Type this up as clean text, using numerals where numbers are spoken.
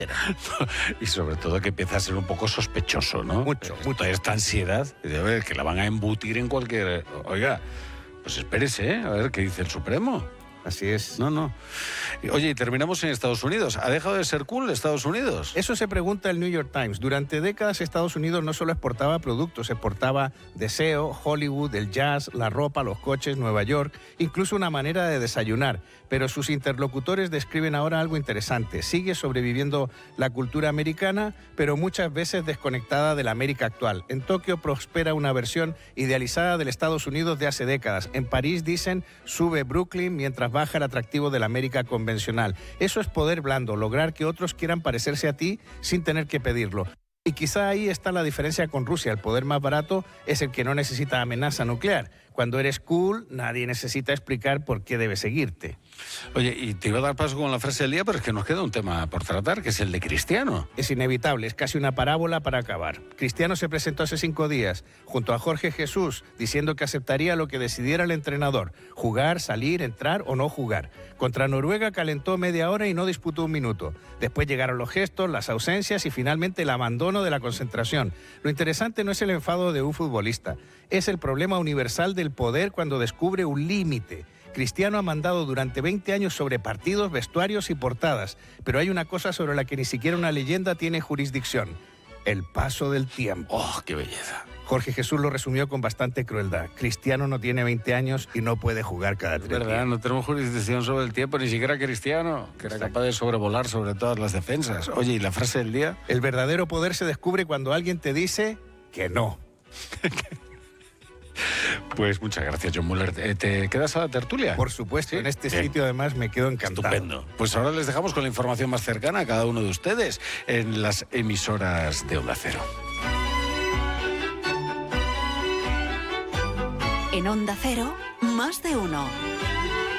Y sobre todo que empieza a ser un poco sospechoso, ¿no? Mucho. Esta ansiedad de ver que la van a embutir en cualquier... Oiga, pues espérese, a ver qué dice el Supremo. Así es. No. Oye, y terminamos en Estados Unidos. ¿Ha dejado de ser cool Estados Unidos? Eso se pregunta el New York Times. Durante décadas Estados Unidos no solo exportaba productos, exportaba deseo, Hollywood, el jazz, la ropa, los coches, Nueva York, incluso una manera de desayunar. Pero sus interlocutores describen ahora algo interesante. Sigue sobreviviendo la cultura americana, pero muchas veces desconectada de la América actual. En Tokio prospera una versión idealizada del Estados Unidos de hace décadas. En París dicen, sube Brooklyn mientras baja el atractivo de la América convencional. Eso es poder blando, lograr que otros quieran parecerse a ti sin tener que pedirlo. Y quizá ahí está la diferencia con Rusia. El poder más barato es el que no necesita amenaza nuclear. Cuando eres cool, nadie necesita explicar por qué debe seguirte. Oye, y te iba a dar paso con la frase del día, pero es que nos queda un tema por tratar, que es el de Cristiano. Es inevitable, es casi una parábola para acabar. Cristiano se presentó hace 5 días, junto a Jorge Jesús, diciendo que aceptaría lo que decidiera el entrenador, jugar, salir, entrar o no jugar. Contra Noruega calentó media hora y no disputó un minuto. Después llegaron los gestos, las ausencias y finalmente el abandono de la concentración. Lo interesante no es el enfado de un futbolista, es el problema universal del poder cuando descubre un límite. Cristiano ha mandado durante 20 años sobre partidos, vestuarios y portadas, pero hay una cosa sobre la que ni siquiera una leyenda tiene jurisdicción: el paso del tiempo. ¡Oh, qué belleza! Jorge Jesús lo resumió con bastante crueldad. Cristiano no tiene 20 años y no puede jugar cada 3 días. ¿Verdad? No tenemos jurisdicción sobre el tiempo, ni siquiera Cristiano, que era capaz de sobrevolar sobre todas las defensas. Oye, ¿y la frase del día? El verdadero poder se descubre cuando alguien te dice que no. Pues muchas gracias, John Muller. ¿Te quedas a la tertulia? Por supuesto, ¿Sí? en este Bien. sitio además me quedo encantado. Estupendo. Pues ahora les dejamos con la información más cercana a cada uno de ustedes en las emisoras de Onda Cero. En Onda Cero, más de uno.